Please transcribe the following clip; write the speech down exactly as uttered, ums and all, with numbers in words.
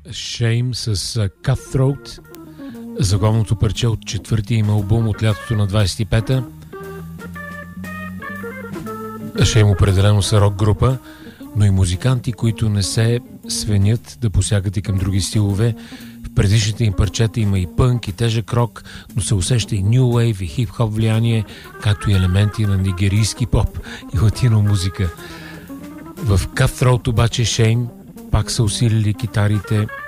Shame с Cutthroat, заглавното парче от четвъртия им албум от лятото на двайсет и пета. Shame определено са рок група, но и музиканти, които не се свенят да посягат и към други стилове. В предишните им парчета има и пънк, и тежък рок, но се усеща и ню вейв, и хип-хоп влияние, както и елементи на нигерийски поп и латино музика. В Cutthroat обаче Shame пак са усилили китарите